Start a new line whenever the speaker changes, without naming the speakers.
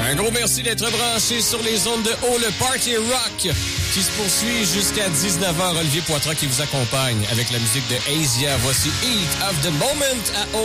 Un gros merci d'être branché sur les ondes de haut, le Party Rock qui se poursuit jusqu'à 19h. Olivier Poitras qui vous accompagne avec la musique de Asia. Voici Heat of the Moment à haut.